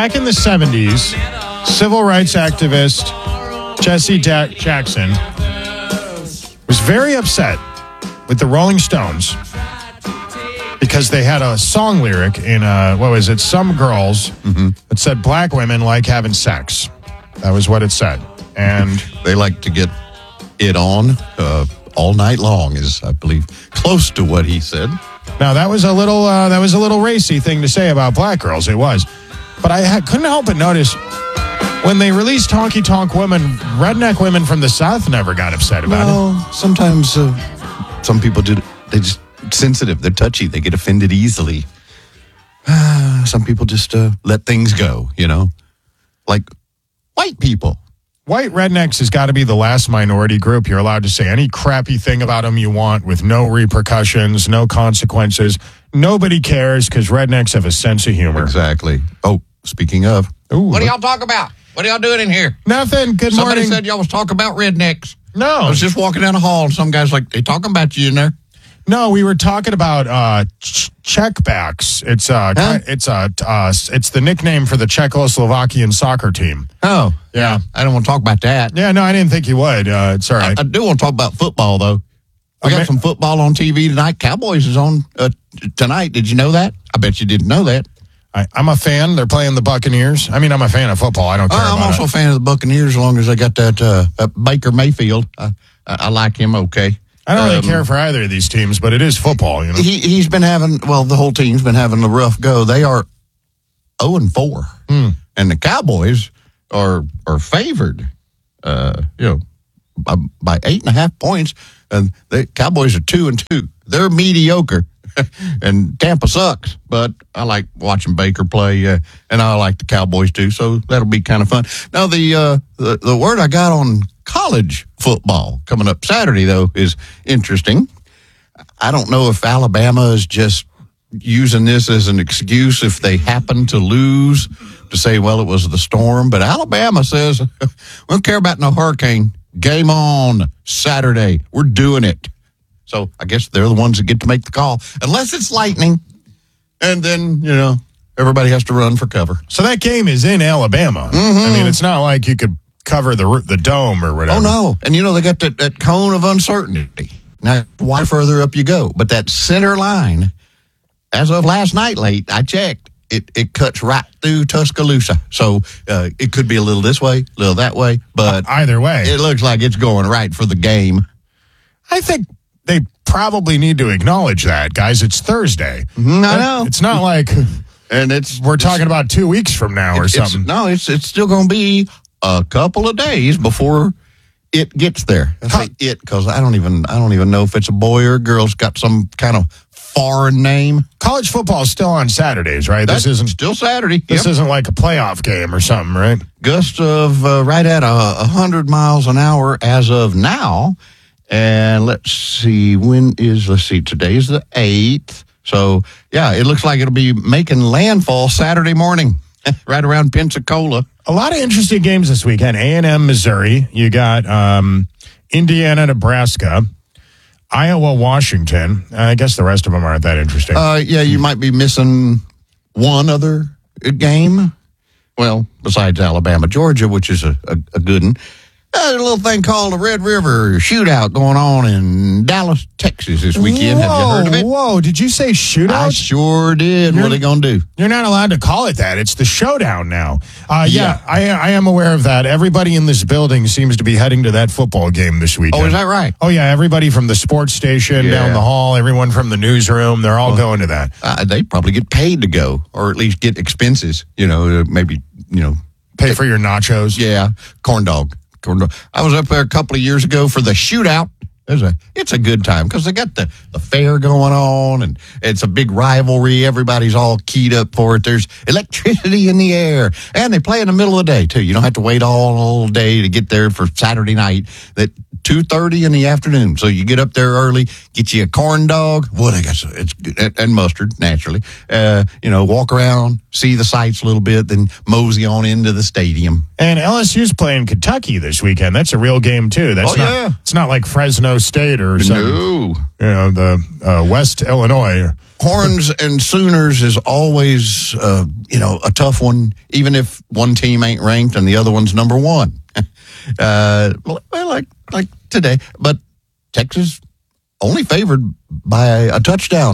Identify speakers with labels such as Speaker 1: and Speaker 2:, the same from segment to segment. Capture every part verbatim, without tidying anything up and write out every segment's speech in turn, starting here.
Speaker 1: back in the seventies, civil rights activist Jesse da- Jackson was very upset with the Rolling Stones because they had a song lyric in, uh, what was it, Some Girls,
Speaker 2: mm-hmm.
Speaker 1: that said black women like having sex. That was what it said. And
Speaker 2: they like to get it on uh, all night long is, I believe, close to what he said.
Speaker 1: Now, that was a little uh, that was a little racy thing to say about black girls. It was. But I ha- couldn't help but notice when they released Honky Tonk Women, redneck women from the South never got upset about
Speaker 2: well,
Speaker 1: it.
Speaker 2: Sometimes uh, some people do. They just sensitive. They're touchy. They get offended easily. Uh, some people just uh, let things go, you know, like white people.
Speaker 1: White rednecks has got to be the last minority group. You're allowed to say any crappy thing about them you want with no repercussions, no consequences. Nobody cares because rednecks have a sense of humor.
Speaker 2: Exactly. Oh, speaking of.
Speaker 1: Ooh,
Speaker 2: what do y'all talk about? What are y'all doing in here?
Speaker 1: Nothing. Good
Speaker 2: Somebody
Speaker 1: morning.
Speaker 2: said y'all was talking about rednecks.
Speaker 1: No.
Speaker 2: I was just walking down the hall and some guy's like, they talking about you in there.
Speaker 1: No, we were talking about uh, ch- checkbacks. It's uh,
Speaker 2: Huh?
Speaker 1: it's uh, uh, it's the nickname for the Czechoslovakian soccer team.
Speaker 2: Oh,
Speaker 1: Yeah.
Speaker 2: I don't want to talk about that.
Speaker 1: Yeah, no, I didn't think you would. Uh, it's all right.
Speaker 2: I, I do want to talk about football, though. We
Speaker 1: Okay.
Speaker 2: got some football on T V tonight. Cowboys is on uh, t- tonight. Did you know that? I bet you didn't know that.
Speaker 1: I, I'm a fan. They're playing the Buccaneers. I mean, I'm a fan of football. I don't care
Speaker 2: Uh, I'm
Speaker 1: about
Speaker 2: also
Speaker 1: it.
Speaker 2: a fan of the Buccaneers as long as they got that uh, uh, Baker Mayfield. I, I, I like him okay.
Speaker 1: I don't really
Speaker 2: Um,
Speaker 1: care for either of these teams, but it is football, you know.
Speaker 2: He, he's been having, well, the whole team's been having a rough go. They are oh and four.
Speaker 1: Hmm.
Speaker 2: And the Cowboys are are favored, uh, you know, by, by eight and a half points. And the Cowboys are two and two. They're mediocre. And Tampa sucks, but I like watching Baker play, uh, and I like the Cowboys too, so that'll be kind of fun. Now, the, uh, the the word I got on college football coming up Saturday, though, is interesting. I don't know if Alabama is just using this as an excuse if they happen to lose to say, well, it was the storm, but Alabama says, we don't care about no hurricane. Game on Saturday. We're doing it. So I guess they're the ones that get to make the call, unless it's lightning. And then, you know, everybody has to run for cover.
Speaker 1: So that game is in Alabama.
Speaker 2: Mm-hmm.
Speaker 1: I mean, it's not like you could cover the the dome or whatever.
Speaker 2: Oh, no. And, you know, they got that, that cone of uncertainty. Now, why further up you go? But that center line, as of last night late, I checked, it, it cuts right through Tuscaloosa. So uh, it could be a little this way, a little that way. But
Speaker 1: Either way.
Speaker 2: it looks like it's going right for the game.
Speaker 1: I think they probably need to acknowledge that, guys. It's Thursday.
Speaker 2: Mm-hmm, I know.
Speaker 1: It's not like
Speaker 2: And it's
Speaker 1: we're talking about two weeks from now or
Speaker 2: It's- it's-
Speaker 1: something.
Speaker 2: no, it's it's still going to be a couple of days before it gets there. I say it because I don't even I don't even know if it's a boy or a girl. It's got some kind of foreign name.
Speaker 1: College football is still on Saturdays, right?
Speaker 2: That's
Speaker 1: this isn't
Speaker 2: still Saturday.
Speaker 1: this
Speaker 2: Yep.
Speaker 1: isn't like a playoff game or something, right?
Speaker 2: Gusts of uh, right at a, a hundred miles an hour as of now. And let's see, when is let's see, today's the eighth. So yeah, it looks like it'll be making landfall Saturday morning, right around Pensacola.
Speaker 1: A lot of interesting games this weekend. A and M, Missouri. You got um, Indiana, Nebraska. Iowa, Washington. I guess the rest of them aren't that interesting.
Speaker 2: Uh, yeah, you might be missing one other game. Well, besides Alabama, Georgia, which is a, a, a good one. Uh, there's a little thing called the Red River Shootout going on in Dallas, Texas this weekend.
Speaker 1: Whoa,
Speaker 2: Have you heard of it?
Speaker 1: Whoa, did you say shootout?
Speaker 2: I sure did.
Speaker 1: You're-
Speaker 2: what are they going to do?
Speaker 1: You're not allowed to call it that. It's the showdown now. Uh, yeah,
Speaker 2: Yeah.
Speaker 1: I, I am aware of that. Everybody in this building seems to be heading to that football game this weekend.
Speaker 2: Oh, is that right?
Speaker 1: Oh, yeah. Everybody from the sports station
Speaker 2: Yeah.
Speaker 1: down the hall, everyone from the newsroom, they're all going to that.
Speaker 2: Uh, they probably get paid to go, or at least get expenses. You know, uh, maybe, you know,
Speaker 1: Pay for your nachos.
Speaker 2: yeah, corn dog. Corn dog. I was up there a couple of years ago for the shootout. It's a, it's a good time because they got the, the fair going on, and it's a big rivalry. Everybody's all keyed up for it. There's electricity in the air, and they play in the middle of the day, too. You don't have to wait all, all day to get there for Saturday night. That two thirty in the afternoon. So you get up there early, get you a corn dog. Well, I guess it's good, and mustard, naturally. Uh, you know, walk around, see the sights a little bit, then mosey on into the stadium.
Speaker 1: And L S U's playing Kentucky this weekend. That's a real game, too. That's
Speaker 2: Oh,
Speaker 1: not,
Speaker 2: yeah.
Speaker 1: It's not like Fresno State or something.
Speaker 2: No.
Speaker 1: You know, the uh, West Illinois.
Speaker 2: Horns and Sooners is always, uh, you know, a tough one, even if one team ain't ranked and the other one's number one. uh, well, like like today, but Texas only favored by a touchdown.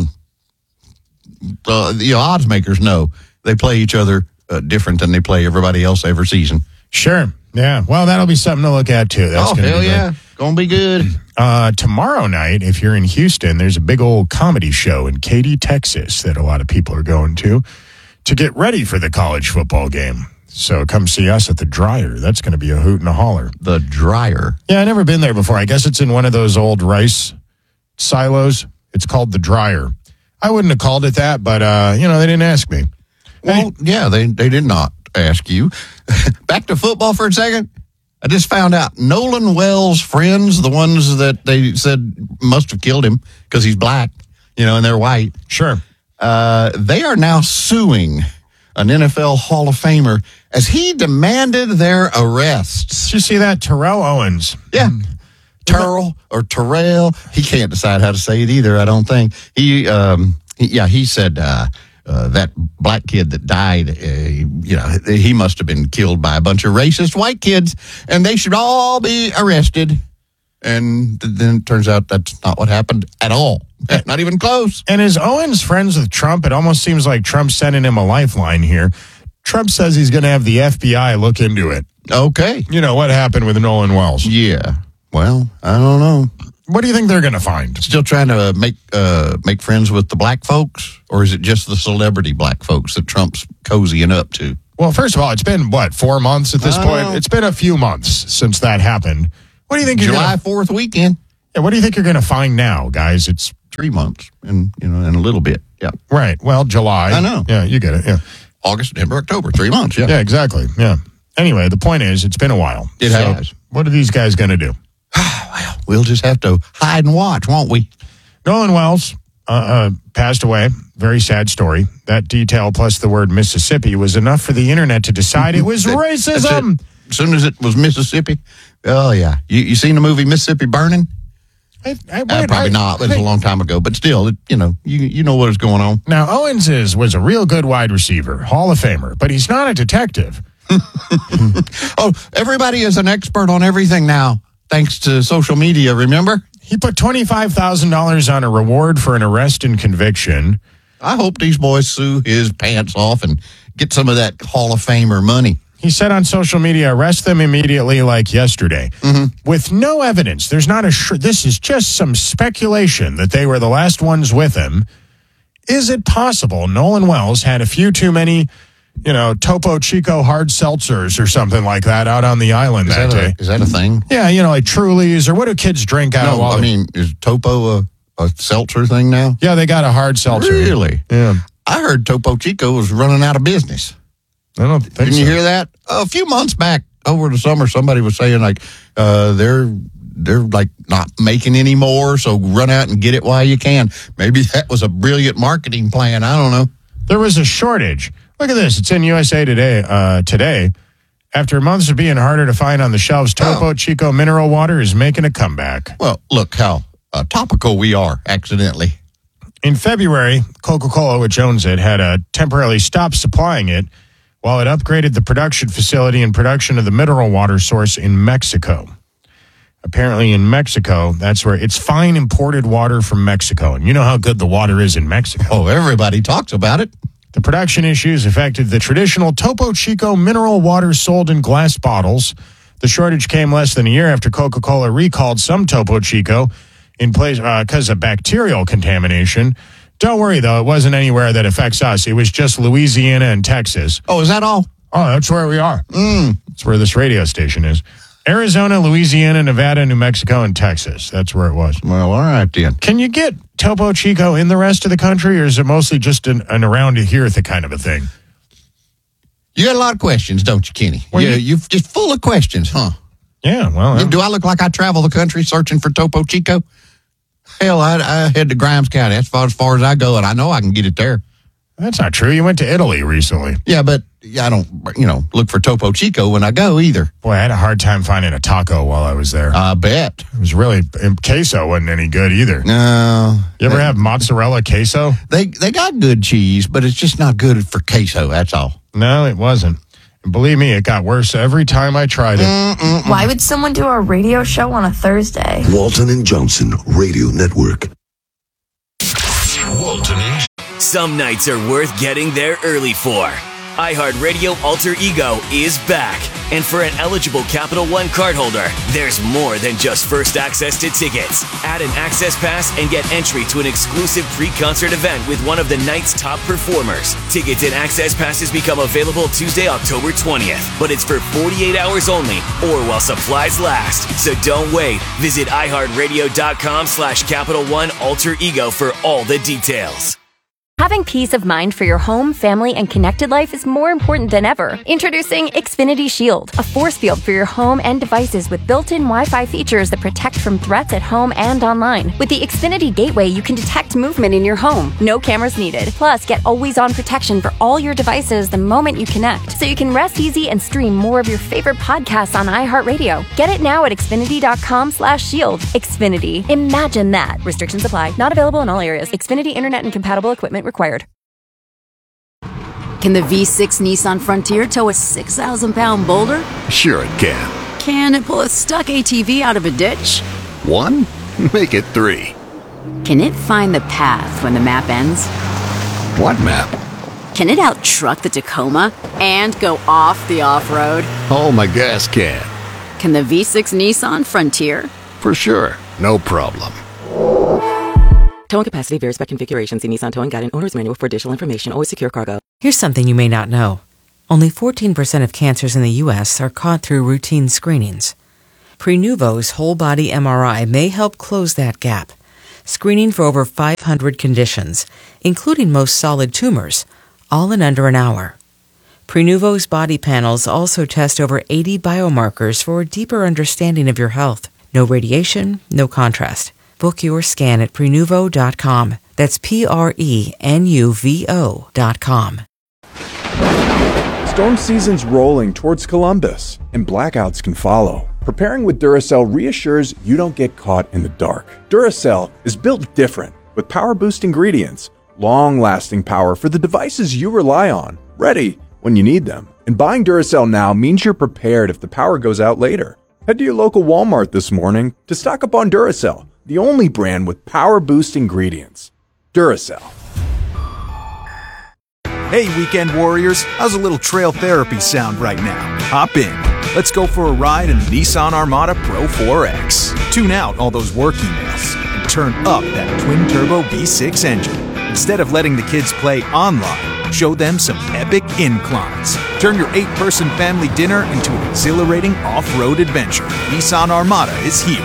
Speaker 2: Uh, the odds makers know they play each other uh, different than they play everybody else every season.
Speaker 1: Sure. Yeah. Well, that'll be something to look at, too. That's
Speaker 2: oh,
Speaker 1: gonna
Speaker 2: hell
Speaker 1: be
Speaker 2: yeah. Going to be good.
Speaker 1: Uh, tomorrow night, if you're in Houston, there's a big old comedy show in Katy, Texas that a lot of people are going to to get ready for the college football game. So come see us at the Dryer. That's going to be a hoot and a holler.
Speaker 2: The Dryer.
Speaker 1: Yeah, I've never been there before. I guess it's in one of those old rice silos. It's called the Dryer. I wouldn't have called it that, but, uh, you know, they didn't ask me.
Speaker 2: Well,
Speaker 1: hey.
Speaker 2: yeah, they, they did not ask you. Back to football for a second. I just found out Nolan Wells' friends, the ones that they said must have killed him because he's black, you know, and they're white.
Speaker 1: Sure.
Speaker 2: Uh, they are now suing an N F L Hall of Famer as he demanded their arrests.
Speaker 1: Did you see that? Terrell Owens.
Speaker 2: Yeah. Terrell or Terrell. He can't decide how to say it either, I don't think. He, um, he yeah, he said, uh, Uh, that black kid that died, uh, you know, he must have been killed by a bunch of racist white kids, and they should all be arrested. And then it turns out that's not what happened at all. Not even close.
Speaker 1: And is Owens friends with Trump? It almost seems like Trump's sending him a lifeline here. Trump says he's going to have the F B I look into it.
Speaker 2: Okay.
Speaker 1: You know, what happened with Nolan Wells?
Speaker 2: Yeah. Well, I don't know.
Speaker 1: What do you think they're going to find?
Speaker 2: Still trying to make uh, make friends with the black folks? Or is it just the celebrity black folks that Trump's cozying up to?
Speaker 1: Well, first of all, it's been, what, four months at this
Speaker 2: I
Speaker 1: point?
Speaker 2: know.
Speaker 1: It's been a few months since that happened. What do you think you're
Speaker 2: July
Speaker 1: gonna,
Speaker 2: fourth weekend.
Speaker 1: yeah, what do you think you're going to find now, guys? It's
Speaker 2: Three months and, you know, and a little bit. Yeah.
Speaker 1: right. Well, July.
Speaker 2: I know.
Speaker 1: Yeah, you get it. Yeah.
Speaker 2: August, September, October. Three months. Yeah.
Speaker 1: Yeah, exactly. Yeah. Anyway, the point is, it's been a while.
Speaker 2: It
Speaker 1: So
Speaker 2: has.
Speaker 1: What are these guys going to do?
Speaker 2: Well, we'll just have to hide and watch, won't we?
Speaker 1: Nolan Wells uh, uh, passed away. Very sad story. That detail plus the word Mississippi was enough for the internet to decide it was
Speaker 2: That-
Speaker 1: racism.
Speaker 2: that's it. As soon as it was Mississippi, oh yeah. You you seen the movie Mississippi Burning?
Speaker 1: I, I,
Speaker 2: Uh,
Speaker 1: wait,
Speaker 2: probably
Speaker 1: I-
Speaker 2: not. It was a long time ago, but still, it, you know, you you know what is going on.
Speaker 1: Now, Owens is, was a real good wide receiver, Hall of Famer, but he's not a detective.
Speaker 2: Oh, everybody is an expert on everything now, thanks to social media. Remember?
Speaker 1: He put twenty-five thousand dollars on a reward for an arrest and conviction.
Speaker 2: I hope these boys sue his pants off and get some of that Hall of Famer money.
Speaker 1: He said on social media, arrest them immediately like yesterday.
Speaker 2: Mm-hmm.
Speaker 1: With no evidence. There's not a sure. This is just some speculation that they were the last ones with him. Is it possible Nolan Wells had a few too many, you know, Topo Chico hard seltzers or something like that out on the island
Speaker 2: Is
Speaker 1: that,
Speaker 2: that,
Speaker 1: day?
Speaker 2: a, is that a thing?
Speaker 1: Yeah, you know, like Trulies or what do kids drink out of
Speaker 2: No,
Speaker 1: all
Speaker 2: I
Speaker 1: the-
Speaker 2: mean, is Topo a, a seltzer thing now?
Speaker 1: Yeah, they got a hard seltzer.
Speaker 2: Really?
Speaker 1: Yeah.
Speaker 2: I heard Topo Chico was running out of business.
Speaker 1: I don't think
Speaker 2: Didn't
Speaker 1: so.
Speaker 2: you hear that? A few months back over the summer, somebody was saying like uh, they're they're like not making any more, so run out and get it while you can. Maybe that was a brilliant marketing plan. I don't know.
Speaker 1: There was a shortage. Look at this. It's in U S A Today. Uh, today, after months of being harder to find on the shelves, Topo
Speaker 2: Oh.
Speaker 1: Chico mineral water is making a comeback.
Speaker 2: Well, look how uh, topical we are accidentally.
Speaker 1: In February, Coca-Cola, which owns it, had uh, temporarily stopped supplying it while it upgraded the production facility and production of the mineral water source in Mexico. Apparently in Mexico, that's where it's fine imported water from Mexico. And you know how good the water is in Mexico.
Speaker 2: Oh, everybody talks about it.
Speaker 1: The production issues affected the traditional Topo Chico mineral water sold in glass bottles. The shortage came less than a year after Coca-Cola recalled some Topo Chico in place because uh, of bacterial contamination. Don't worry, though. It wasn't anywhere that affects us. It was just Louisiana and Texas.
Speaker 2: Oh, is that all?
Speaker 1: Oh, that's where we are.
Speaker 2: Mm.
Speaker 1: That's where this radio station is. Arizona, Louisiana, Nevada, New Mexico, and Texas. That's where it was.
Speaker 2: Well, all right then.
Speaker 1: Can you get Topo Chico in the rest of the country, or is it mostly just an, an around here kind of a thing?
Speaker 2: You got a lot of questions, don't you, Kenny?
Speaker 1: Well,
Speaker 2: you,
Speaker 1: you-
Speaker 2: you're just full of questions, huh?
Speaker 1: Yeah, well,
Speaker 2: Do I look like I travel the country searching for Topo Chico? Hell, I, I head to Grimes County. That's far, as far as I go, and I know I can get it there.
Speaker 1: That's not true. You went to Italy recently.
Speaker 2: Yeah, but I don't, you know, look for Topo Chico when I go either.
Speaker 1: Boy, I had a hard time finding a taco while I was there.
Speaker 2: I bet.
Speaker 1: It was really, queso wasn't any good either.
Speaker 2: No.
Speaker 1: You ever they, have mozzarella queso?
Speaker 2: They they got good cheese, but it's just not good for queso, that's all.
Speaker 1: No, it wasn't. And believe me, it got worse every time I tried it.
Speaker 3: Mm-mm-mm. Why would someone do a radio show on a Thursday?
Speaker 4: Walton and Johnson Radio Network.
Speaker 5: Walton and Some nights are worth getting there early for. iHeartRadio Alter Ego is back. And for an eligible Capital One cardholder, there's more than just first access to tickets. Add an access pass and get entry to an exclusive pre-concert event with one of the night's top performers. Tickets and access passes become available Tuesday, October twentieth. But it's for forty-eight hours only or while supplies last. So don't wait. Visit iHeartRadio.com slash Capital One Alter Ego for all the details.
Speaker 6: Having peace of mind for your home, family, and connected life is more important than ever. Introducing Xfinity Shield, a force field for your home and devices with built-in Wi-Fi features that protect from threats at home and online. With the Xfinity Gateway, you can detect movement in your home. No cameras needed. Plus, get always-on protection for all your devices the moment you connect, so you can rest easy and stream more of your favorite podcasts on iHeartRadio. Get it now at Xfinity.com slash shield. Xfinity. Imagine that. Restrictions apply. Not available in all areas. Xfinity Internet and compatible equipment required.
Speaker 7: Can the V six Nissan Frontier tow a six thousand pound boulder?
Speaker 8: Sure it can.
Speaker 7: Can it pull a stuck A T V out of a ditch?
Speaker 8: One? Make it three.
Speaker 7: Can it find the path when the map ends?
Speaker 8: What map?
Speaker 7: Can it out-truck the Tacoma and go off the off-road?
Speaker 8: Oh, my gas can.
Speaker 7: Can the V six Nissan Frontier?
Speaker 8: For sure. No problem.
Speaker 9: Towing capacity varies by configuration. See Nissan Towing Guide and Owner's Manual for additional information. Always secure cargo.
Speaker 10: Here's something you may not know. Only fourteen percent of cancers in the U S are caught through routine screenings. Prenuvo's whole-body M R I may help close that gap, screening for over five hundred conditions, including most solid tumors, all in under an hour. Prenuvo's body panels also test over eighty biomarkers for a deeper understanding of your health. No radiation, no contrast. Book your scan at Prenuvo dot com. That's P R E N U V O dot com.
Speaker 11: Storm season's rolling towards Columbus, and blackouts can follow. Preparing with Duracell reassures you don't get caught in the dark. Duracell is built different, with power-boost ingredients, long-lasting power for the devices you rely on, ready when you need them. And buying Duracell now means you're prepared if the power goes out later. Head to your local Walmart this morning to stock up on Duracell, the only brand with power-boost ingredients. Duracell.
Speaker 12: Hey, weekend warriors, how's a little trail therapy sound right now? Hop in. Let's go for a ride in the Nissan Armada Pro four X. Tune out all those work emails and turn up that twin-turbo V six engine. Instead of letting the kids play online, show them some epic inclines. Turn your eight-person family dinner into an exhilarating off-road adventure. Nissan Armada is here.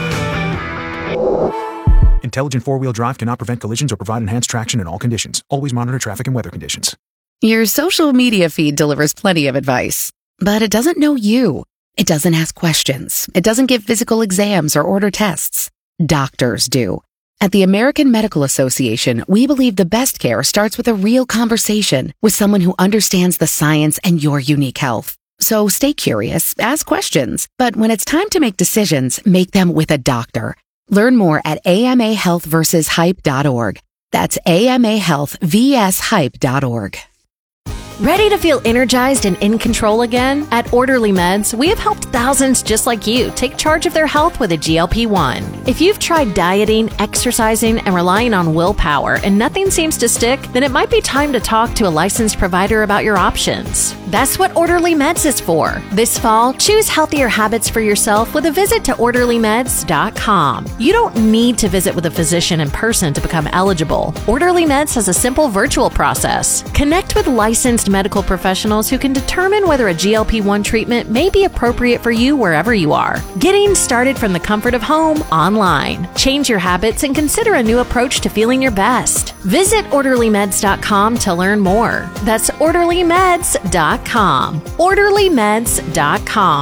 Speaker 12: Intelligent four-wheel drive cannot prevent collisions or provide enhanced traction in all conditions. Always monitor traffic and weather conditions.
Speaker 13: Your social media feed delivers plenty of advice, but it doesn't know you. It doesn't ask questions. It doesn't give physical exams or order tests. Doctors do. At the American Medical Association, we believe the best care starts with a real conversation with someone who understands the science and your unique health. So stay curious, ask questions, but when it's time to make decisions, make them with a doctor. Learn more at A M A health versus hype dot org. That's A M A health versus hype dot org.
Speaker 14: Ready to feel energized and in control again? At Orderly Meds, we have helped thousands just like you take charge of their health with a G L P one. If you've tried dieting, exercising, and relying on willpower and nothing seems to stick, then it might be time to talk to a licensed provider about your options. That's what Orderly Meds is for. This fall, choose healthier habits for yourself with a visit to orderly meds dot com. You don't need to visit with a physician in person to become eligible. Orderly Meds has a simple virtual process. Connect with licensed medical professionals who can determine whether a G L P one treatment may be appropriate for you wherever you are. Getting started from the comfort of home online. Change your habits and consider a new approach to feeling your best. Visit orderly meds dot com to learn more. That's orderly meds dot com. orderly meds dot com.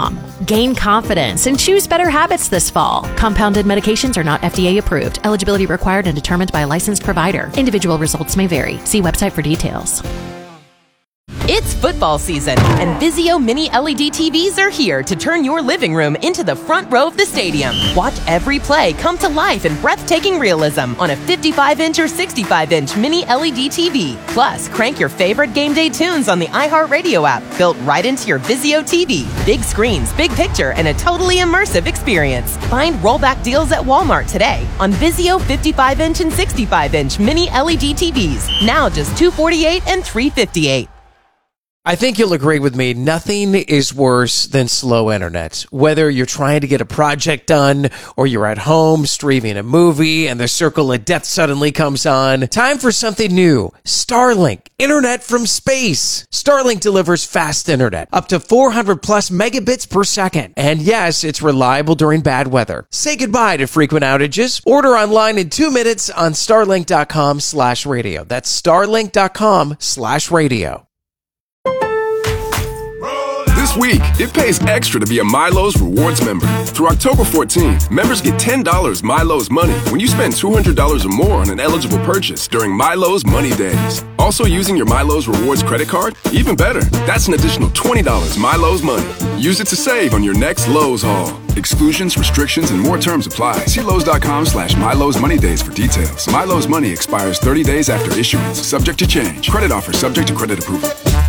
Speaker 14: gain confidence, and choose better habits this fall. Compounded medications are not F D A approved. Eligibility required and determined by a licensed provider. Individual results may vary. See website for details.
Speaker 15: It's football season, and Vizio Mini L E D T Vs are here to turn your living room into the front row of the stadium. Watch every play come to life in breathtaking realism on a fifty-five inch or sixty-five inch Mini L E D T V. Plus, crank your favorite game day tunes on the iHeartRadio app, built right into your Vizio T V. Big screens, big picture, and a totally immersive experience. Find rollback deals at Walmart today on Vizio fifty-five inch and sixty-five inch Mini L E D T Vs. Now just two hundred forty-eight dollars and three hundred fifty-eight dollars.
Speaker 16: I think you'll agree with me. Nothing is worse than slow internet. Whether you're trying to get a project done or you're at home streaming a movie and the circle of death suddenly comes on. Time for something new. Starlink. Internet from space. Starlink delivers fast internet. Up to four hundred plus megabits per second. And yes, it's reliable during bad weather. Say goodbye to frequent outages. Order online in two minutes on starlink.com slash radio. That's starlink.com slash radio.
Speaker 17: This week, it pays extra to be a Milo's Rewards member. Through October fourteenth, members get ten dollars Milo's Money when you spend two hundred dollars or more on an eligible purchase during Milo's Money Days. Also using your Milo's Rewards credit card? Even better, that's an additional twenty dollars Milo's Money. Use it to save on your next Lowe's haul. Exclusions, restrictions, and more terms apply. See Lowe's.com slash Milo's Money Days for details. Milo's Money expires thirty days after issuance, subject to change. Credit offer subject to credit approval.